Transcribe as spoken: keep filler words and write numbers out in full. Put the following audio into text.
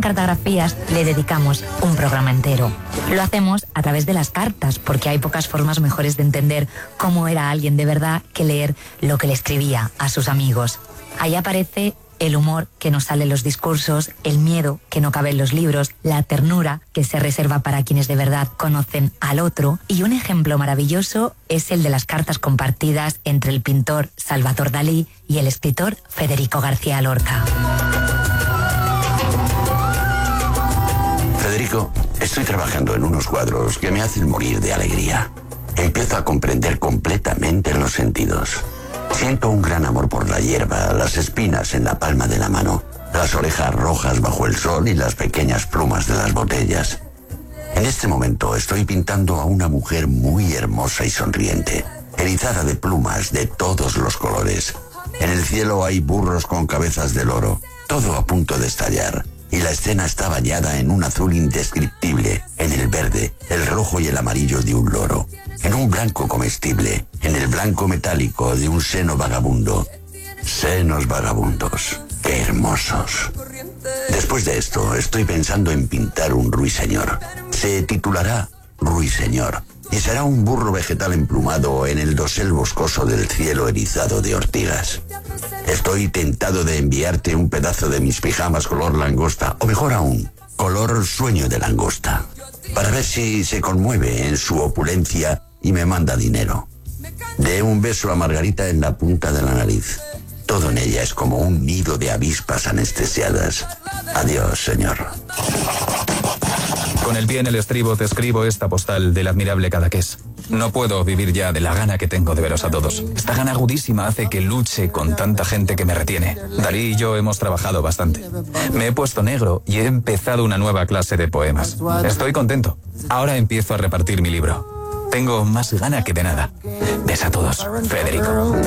cartografías le dedicamos un programa entero. Lo hacemos a través de las cartas, porque hay pocas formas mejores de entender cómo era alguien de verdad que leer lo que le escribía a sus amigos. Ahí aparece el humor que nos sale en los discursos, el miedo que no cabe en los libros, la ternura que se reserva para quienes de verdad conocen al otro, y un ejemplo maravilloso es el de las cartas compartidas entre el pintor Salvador Dalí y el escritor Federico García Lorca. Federico, estoy trabajando en unos cuadros que me hacen morir de alegría. Empiezo a comprender completamente los sentidos. Siento un gran amor por la hierba, las espinas en la palma de la mano, las orejas rojas bajo el sol y las pequeñas plumas de las botellas. En este momento estoy pintando a una mujer muy hermosa y sonriente, erizada de plumas de todos los colores. En el cielo hay burros con cabezas de loro, todo a punto de estallar, y la escena está bañada en un azul indescriptible, en el verde, el rojo y el amarillo de un loro, en un blanco comestible, en el blanco metálico de un seno vagabundo. Senos vagabundos, qué hermosos. Después de esto, estoy pensando en pintar un ruiseñor. Se titulará Ruiseñor, y será un burro vegetal emplumado en el dosel boscoso del cielo erizado de ortigas. Estoy tentado de enviarte un pedazo de mis pijamas color langosta, o mejor aún, color sueño de langosta, para ver si se conmueve en su opulencia y me manda dinero. De un beso a Margarita en la punta de la nariz. Todo en ella es como un nido de avispas anestesiadas. Adiós, señor. Con el pie en el estribo te escribo esta postal del admirable Cadaqués. No puedo vivir ya de la gana que tengo de veros a todos. Esta gana agudísima hace que luche con tanta gente que me retiene. Dalí y yo hemos trabajado bastante. Me he puesto negro y he empezado una nueva clase de poemas. Estoy contento. Ahora empiezo a repartir mi libro. Tengo más gana que de nada. Ves a todos, Federico.